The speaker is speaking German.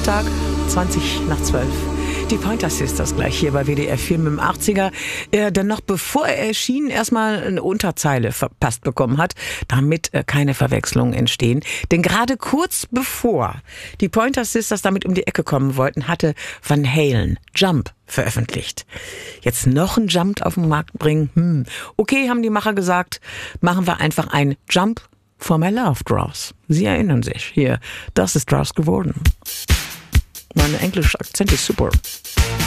Sonntag, 11:20. Die Pointer Sisters gleich hier bei WDR 4 mit dem 80er, der noch bevor er erschien erstmal eine Unterzeile verpasst bekommen hat, damit keine Verwechslungen entstehen. Denn gerade kurz bevor die Pointer Sisters damit um die Ecke kommen wollten, hatte Van Halen Jump veröffentlicht. Jetzt noch ein Jump auf den Markt bringen? Okay, haben die Macher gesagt, machen wir einfach ein Jump for my love draus. Sie erinnern sich, hier, das ist draus geworden. Mein englischer Akzent ist super.